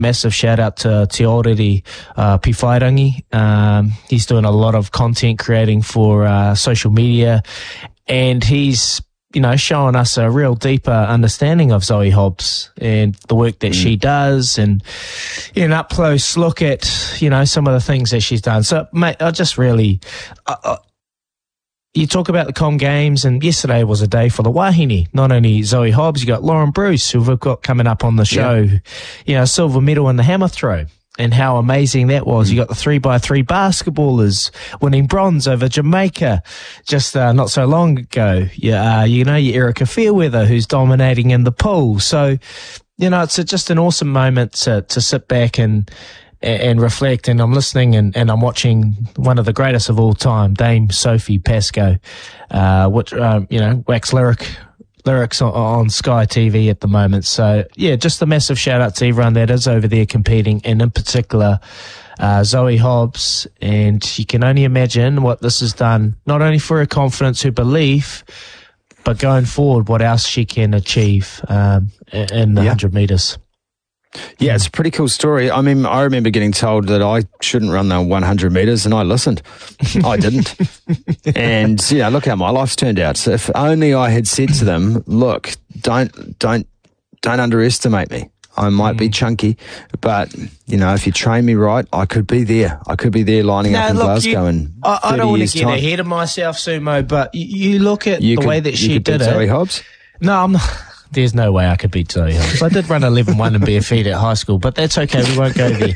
Massive shout out to Te Aorere Piwhairangi. He's doing a lot of content creating for social media, and he's showing us a real deeper understanding of Zoe Hobbs and the work that she does, and an up close look at some of the things that she's done. So, mate, I just really. You talk about the Com Games, and yesterday was a day for the Wahine. Not only Zoe Hobbs, you got Lauren Bruce, who we've got coming up on the show. Yeah. Silver medal in the hammer throw, and how amazing that was. You got the 3x3 basketballers winning bronze over Jamaica just not so long ago. Your Erica Fairweather, who's dominating in the pool. So, it's just an awesome moment to sit back and reflect, and I'm listening and I'm watching one of the greatest of all time, Dame Sophie Pascoe, which, wax lyrics on Sky TV at the moment. So, yeah, just a massive shout out to everyone that is over there competing, and in particular, Zoe Hobbs. And you can only imagine what this has done, not only for her confidence, her belief, but going forward, what else she can achieve in the 100 metres. Yeah, it's a pretty cool story. I mean, I remember getting told that I shouldn't run the 100 metres, and I listened. I didn't. And, look how my life's turned out. So if only I had said to them, look, don't underestimate me. I might be chunky, but, if you train me right, I could be there. I could be there lining up in Glasgow in 30 I don't want to get time. ahead of myself, Sumo, but you look at the way that she did it. Zoe Hobbs? No, I'm not. There's no way I could beat Zoe Hobbs. I did run 11.1 and bare feet at high school, but that's okay. We won't go there.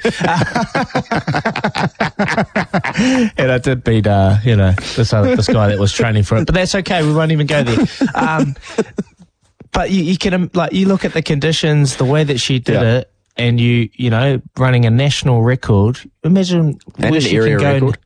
And I did beat, this guy that was training for it, but that's okay. We won't even go there. But you can, you look at the conditions, the way that she did it, and running a national record. Imagine where she can go. Record.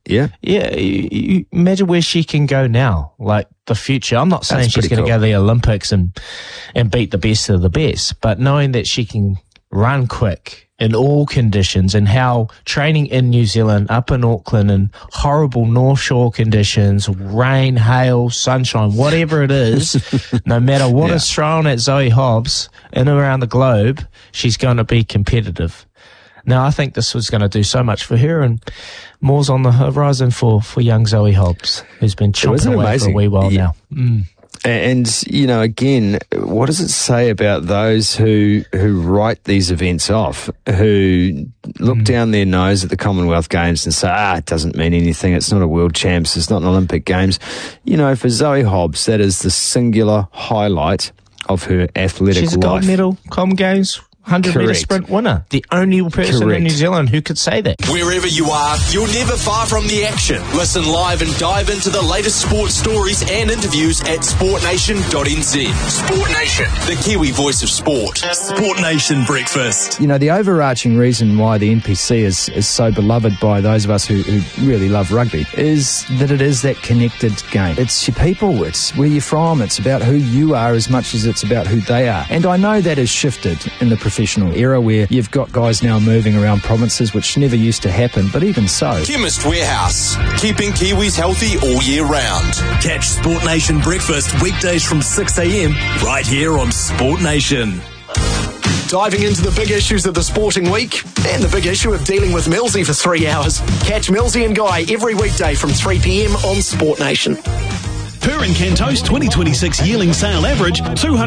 You imagine where she can go now. Like the future. I'm not saying she's going to go to the Olympics and beat the best of the best, but knowing that she can run quick in all conditions, and how training in New Zealand, up in Auckland, in horrible North Shore conditions, rain, hail, sunshine, whatever it is, no matter what is thrown at Zoe Hobbs in and around the globe, she's going to be competitive. Now, I think this was going to do so much for her, and more's on the horizon for young Zoe Hobbs, who's been chomping away for a wee while now. And, again, what does it say about those who write these events off, who look down their nose at the Commonwealth Games and say, it doesn't mean anything, it's not a World Champs, it's not an Olympic Games. For Zoe Hobbs, that is the singular highlight of her athletic life. She's a gold medal, Com Games, 100-metre sprint winner. The only person in New Zealand who could say that. Wherever you are, you're never far from the action. Listen live and dive into the latest sports stories and interviews at sportnation.nz. Sport Nation, the Kiwi voice of sport. Sport Nation Breakfast. The overarching reason why the NPC is so beloved by those of us who really love rugby is that it is that connected game. It's your people, it's where you're from, it's about who you are as much as it's about who they are. And I know that has shifted in the professional era, where you've got guys now moving around provinces, which never used to happen, but even so. Chemist Warehouse, keeping Kiwis healthy all year round. Catch Sport Nation Breakfast weekdays from 6 a.m. right here on Sport Nation. Diving into the big issues of the sporting week and the big issue of dealing with Millsy for 3 hours. Catch Millsy and Guy every weekday from 3 p.m. on Sport Nation. Per Encanto's 2026 yearling sale average,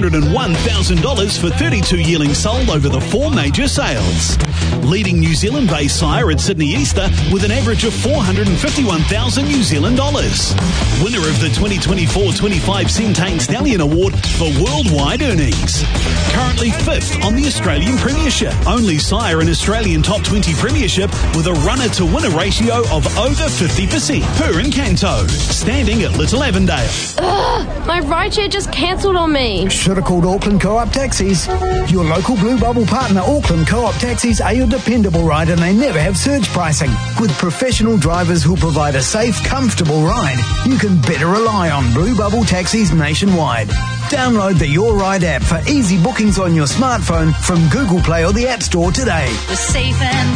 $201,000 for 32 yearlings sold over the 4 major sales. Leading New Zealand-based sire at Sydney Easter with an average of $451,000 New Zealand dollars. Winner of the 2024-25 Centane Stallion Award for worldwide earnings. Currently 5th on the Australian Premiership. Only sire in Australian Top 20 Premiership with a runner-to-winner ratio of over 50%. Per Encanto, standing at Little Avondale. Ugh, my rideshare just cancelled on me. Should have called Auckland Co-op Taxis. Your local Blue Bubble partner, Auckland Co-op Taxis, are your dependable ride, and they never have surge pricing. With professional drivers who provide a safe, comfortable ride, you can better rely on Blue Bubble Taxis nationwide. Download the Your Ride app for easy bookings on your smartphone from Google Play or the App Store today. We're safe and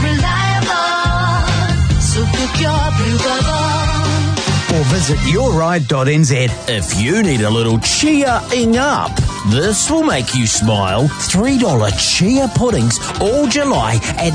reliable, so book your Blue Bubble. Or visit yourride.nz. If you need a little cheering up, This will make you smile. $3 chia puddings all July at